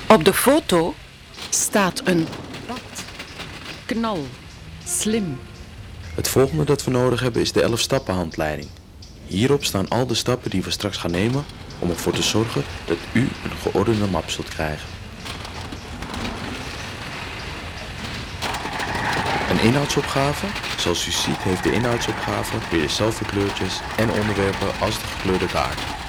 Op de foto staat een pad. Knal. Slim. Het volgende dat we nodig hebben is de 11-stappen-handleiding. Hierop staan al de stappen die we straks gaan nemen om ervoor te zorgen dat u een geordende map zult krijgen. Een inhoudsopgave. Zoals u ziet heeft de inhoudsopgave weer dezelfde kleurtjes en onderwerpen als de gekleurde kaart.